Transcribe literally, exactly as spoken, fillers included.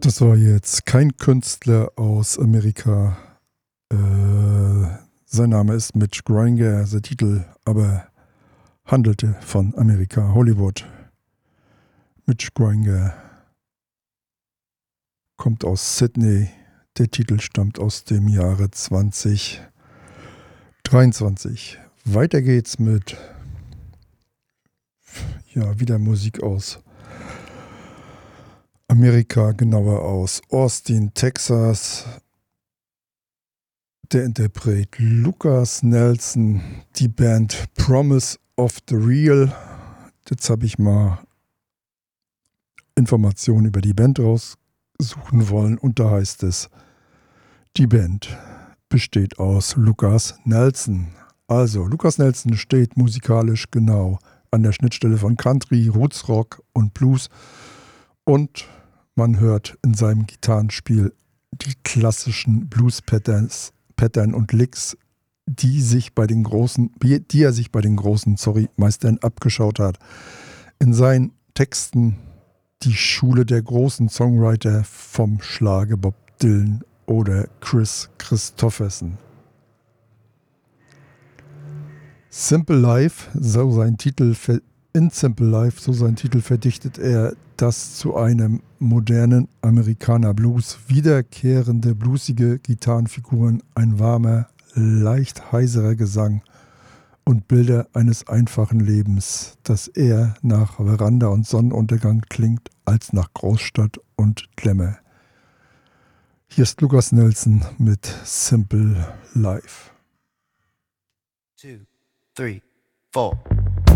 Das war jetzt kein Künstler aus Amerika. Äh, sein Name ist Mitch Grainger, der Titel aber handelte von Amerika, Hollywood. Mitch Grainger kommt aus Sydney. Der Titel stammt aus dem Jahre zwanzig dreiundzwanzig. Weiter geht's mit ja, wieder Musik aus Amerika, genauer aus Austin, Texas. Der Interpret Lukas Nelson, die Band Promise of the Real. Jetzt habe ich mal Informationen über die Band raussuchen wollen und da heißt es, die Band besteht aus Lukas Nelson. Also, Lukas Nelson steht musikalisch genau an der Schnittstelle von Country, Rootsrock und Blues und man hört in seinem Gitarrenspiel die klassischen Blues-Patterns Pattern und Licks, die sich bei den großen, die er sich bei den großen, sorry, Meistern abgeschaut hat. In seinen Texten die Schule der großen Songwriter vom Schlage Bob Dylan oder Chris Christopherson. Simple Life, so sein Titel, in Simple Life, so sein Titel verdichtet er das zu einem modernen Amerikaner Blues. Wiederkehrende bluesige Gitarrenfiguren, ein warmer, leicht heiserer Gesang und Bilder eines einfachen Lebens, das eher nach Veranda und Sonnenuntergang klingt als nach Großstadt und Glamour. Hier ist Lukas Nelson mit Simple Life. Two, three, four.